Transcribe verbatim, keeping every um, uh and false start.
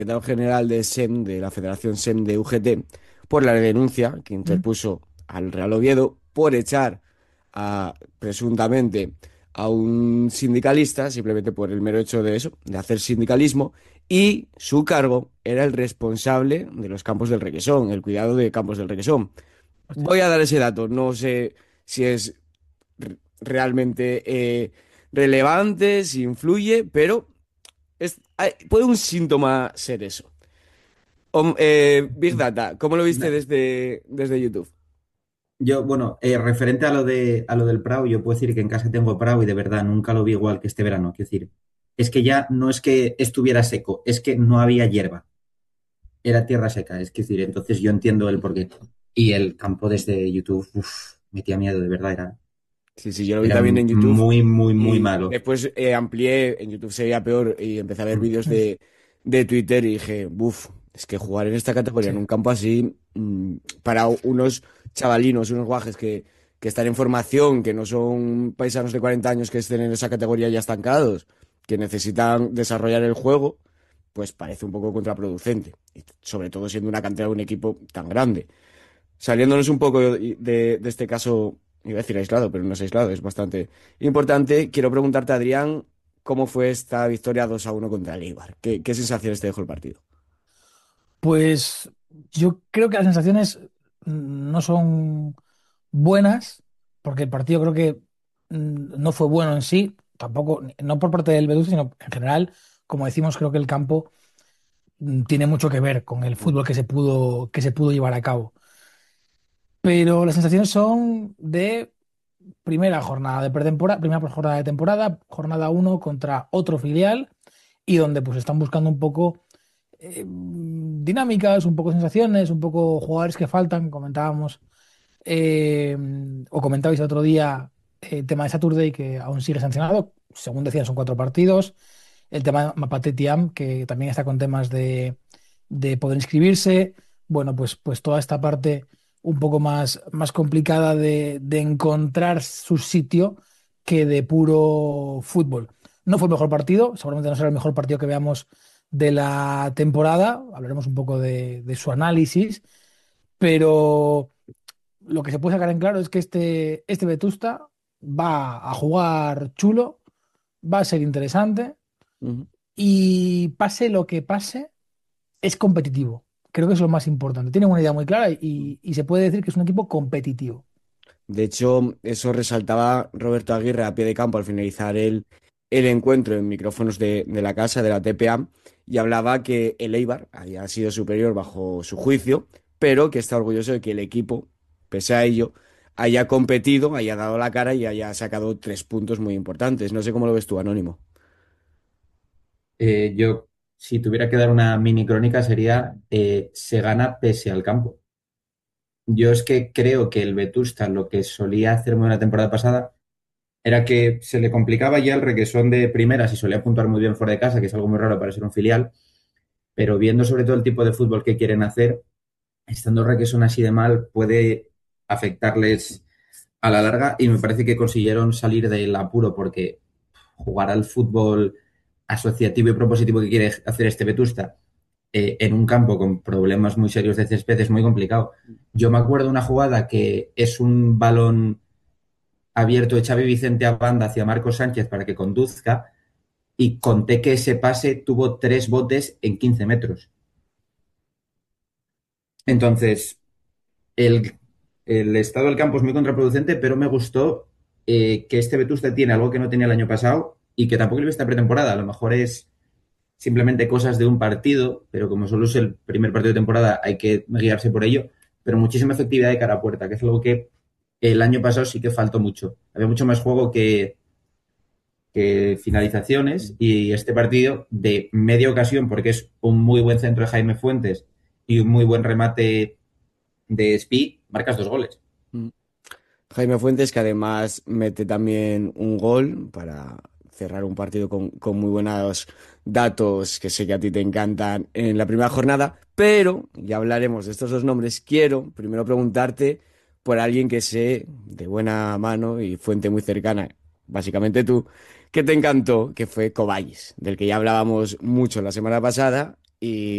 secretario general de S E M, de la Federación S E M de U G T, por la denuncia que Mm. interpuso al Real Oviedo por echar a, presuntamente, a un sindicalista, simplemente por el mero hecho de eso, de hacer sindicalismo, y su cargo era el responsable de los campos del Requesón, el cuidado de campos del Requesón. Hostia. Voy a dar ese dato, no sé si es r- realmente eh, relevante, si influye, pero es, hay- puede un síntoma ser eso. Hom- eh, Big Data, ¿cómo lo viste Na- desde, desde YouTube? Yo, bueno, eh, referente a lo de a lo del Prau, yo puedo decir que en casa tengo Prau y de verdad nunca lo vi igual que este verano. Quiero decir, es que ya no es que estuviera seco, es que no había hierba, era tierra seca. Es que decir, entonces yo entiendo el porqué. Y el campo desde YouTube, uff, metía miedo, de verdad, era, Sí, sí, yo lo vi era también en YouTube muy, muy, muy y malo. después eh, amplié, en YouTube se veía peor y empecé a ver Mm. vídeos Mm. de, de Twitter y dije, buf, es que jugar en esta categoría, Sí. en un campo así, mm, para unos chavalinos, unos guajes que, que están en formación, que no son paisanos de cuarenta años que estén en esa categoría ya estancados, que necesitan desarrollar el juego, pues parece un poco contraproducente. Y sobre todo siendo una cantera de un equipo tan grande. Saliéndonos un poco de, de este caso, iba a decir aislado, pero no es aislado, es bastante importante. Quiero preguntarte, Adrián, ¿cómo fue esta victoria dos a uno contra el Eibar? ¿Qué, qué sensaciones te dejó el partido? Pues yo creo que las sensaciones mm, no son buenas, porque el partido creo que mm, no fue bueno en sí, tampoco, no por parte del Betis, sino en general, como decimos, creo que el campo mm, tiene mucho que ver con el fútbol que se pudo, que se pudo llevar a cabo. Pero las sensaciones son de primera jornada de pretemporada, primera jornada de temporada, jornada uno contra otro filial, y donde pues están buscando un poco eh, dinámicas, un poco sensaciones, un poco jugadores que faltan, comentábamos, eh, o comentabais el otro día eh, el tema de Saturday, que aún sigue sancionado, según decían son cuatro partidos, el tema de Mapate Tiam, que también está con temas de, de poder inscribirse, bueno, pues, pues toda esta parte un poco más, más complicada de, de encontrar su sitio que de puro fútbol. No fue el mejor partido, seguramente no será el mejor partido que veamos de la temporada, hablaremos un poco de, de su análisis, pero lo que se puede sacar en claro es que este, este Vetusta va a jugar chulo, va a ser interesante Ujú. y pase lo que pase, es competitivo. Creo que es lo más importante. Tiene una idea muy clara y, y se puede decir que es un equipo competitivo. De hecho, eso resaltaba Roberto Aguirre a pie de campo al finalizar el, el encuentro en micrófonos de, de la casa, de la T P A, y hablaba que el Eibar había sido superior bajo su juicio, pero que está orgulloso de que el equipo, pese a ello, haya competido, haya dado la cara y haya sacado tres puntos muy importantes. No sé cómo lo ves tú, Anónimo. Eh, yo, si tuviera que dar una mini crónica, sería eh, se gana pese al campo. Yo es que creo que el Vetusta lo que solía hacer muy bien la temporada pasada era que se le complicaba ya el requesón de primeras y solía puntuar muy bien fuera de casa, que es algo muy raro para ser un filial, pero viendo sobre todo el tipo de fútbol que quieren hacer, estando requesón así de mal puede afectarles a la larga y me parece que consiguieron salir del apuro porque jugar al fútbol asociativo y propositivo que quiere hacer este Vetusta eh, en un campo con problemas muy serios de césped es muy complicado. Yo me acuerdo de una jugada que es un balón abierto de Xavi Vicente a banda hacia Marcos Sánchez para que conduzca y conté que ese pase tuvo tres botes en quince metros. Entonces, el, el estado del campo es muy contraproducente, pero me gustó eh, que este Vetusta tiene algo que no tenía el año pasado y que tampoco le esta pretemporada. A lo mejor es simplemente cosas de un partido, pero como solo es el primer partido de temporada, hay que guiarse por ello. Pero muchísima efectividad de cara a puerta, que es algo que el año pasado sí que faltó mucho. Había mucho más juego que, que finalizaciones y este partido de media ocasión, porque es un muy buen centro de Jaime Fuentes y un muy buen remate de Spi, marcas dos goles. Mm. Jaime Fuentes, que además mete también un gol para cerrar un partido con, con muy buenos datos que sé que a ti te encantan en la primera jornada, pero ya hablaremos de estos dos nombres. Quiero primero preguntarte por alguien que sé de buena mano y fuente muy cercana, básicamente tú, que te encantó, que fue Cobayes, del que ya hablábamos mucho la semana pasada y